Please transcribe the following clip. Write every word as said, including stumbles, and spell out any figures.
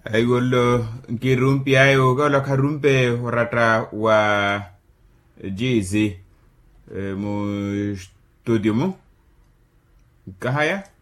ay gollo ngirumpi ayo golo karumpe horata wa jizi mu studio mu kahaya